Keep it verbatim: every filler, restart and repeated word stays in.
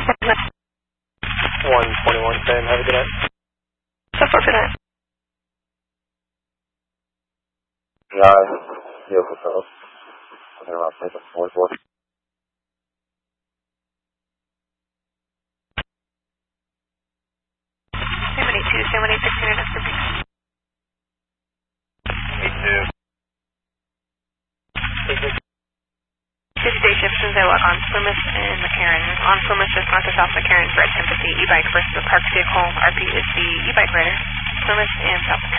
one twenty-one, same, have a good night. So far, good night. Yeah, beautiful fellow. I'm going to route place four four. San Juan eight two, San Juan eight six, unit S P. eight two. City Day shift since I log on Plymouth and McCarran. On Plymouth, just north of South McCarran for ten fifty e-bike versus the parked vehicle. R P is the e-bike rider. Plymouth and South